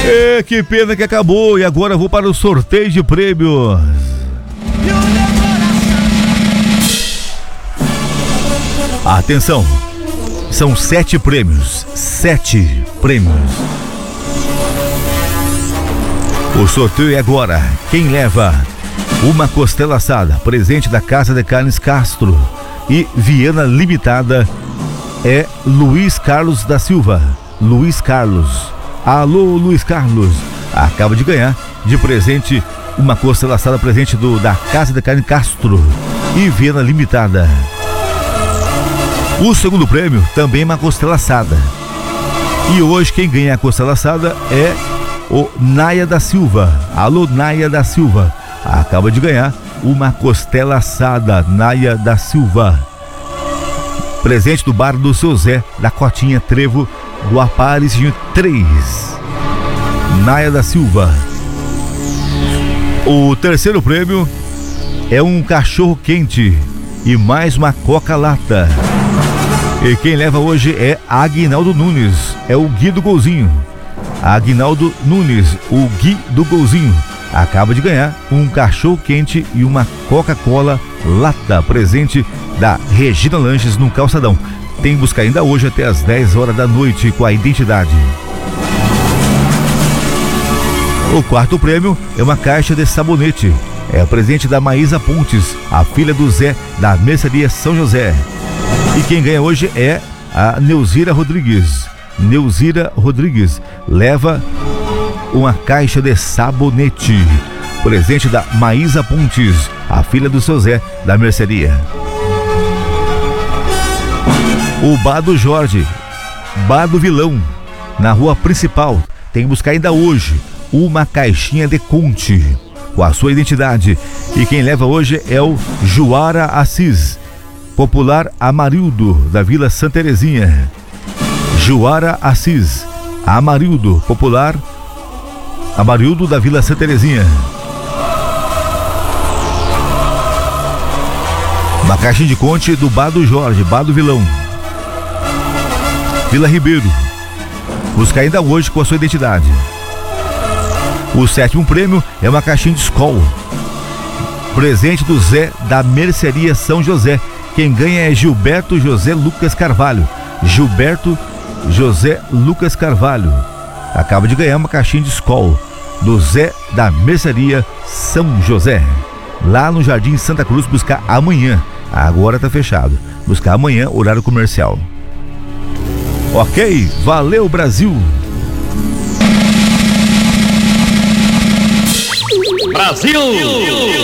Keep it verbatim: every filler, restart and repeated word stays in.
E que pena que acabou. E agora eu vou para o sorteio de prêmios. Atenção, são sete prêmios. Sete prêmios. O sorteio é agora. Quem leva uma costela assada, presente da Casa de Carnes Castro e Viana Limitada, é Luiz Carlos da Silva. Luiz Carlos. Alô, Luiz Carlos. Acaba de ganhar de presente uma costela assada, presente do, da Casa de Carnes Castro e Viana Limitada. O segundo prêmio também é uma costela assada. E hoje quem ganha a costela assada é o Naia da Silva. Alô, Naia da Silva. Acaba de ganhar uma costela assada, Naia da Silva. Presente do bar do seu Zé, da Cotinha Trevo, do Aparecido três. Naia da Silva. O terceiro prêmio é um cachorro quente e mais uma coca-lata. E quem leva hoje é Aguinaldo Nunes, é o Gui do Golzinho. Aguinaldo Nunes, o Gui do Golzinho, acaba de ganhar um cachorro quente e uma Coca-Cola lata, presente da Regina Lanches no Calçadão. Tem busca ainda hoje até as dez horas da noite com a identidade. O quarto prêmio é uma caixa de sabonete. É o presente da Maísa Pontes, a filha do Zé da Mercearia São José. E quem ganha hoje é a Neuzira Rodrigues. Neuzira Rodrigues leva uma caixa de sabonete, presente da Maísa Pontes, a filha do seu Zé da Mercearia. O Bar do Jorge, Bar do Vilão, na rua principal, tem que buscar ainda hoje uma caixinha de Conte com a sua identidade. E quem leva hoje é o Joara Assis, popular Amarildo, da Vila Santa Terezinha. Joara Assis, Amarildo, popular Amarildo, da Vila Santa Terezinha. Uma caixinha de Conte do Bar do Jorge, Bar do Vilão, Vila Ribeiro. Busca ainda hoje com a sua identidade. O sétimo prêmio é uma caixinha de Skol, presente do Zé da Mercearia São José. Quem ganha é Gilberto José Lucas Carvalho. Gilberto José Lucas Carvalho acaba de ganhar uma caixinha de Skol do Zé da Mercearia São José, lá no Jardim Santa Cruz. Buscar amanhã. Agora tá fechado. Buscar amanhã, horário comercial. Ok, valeu Brasil. Brasil!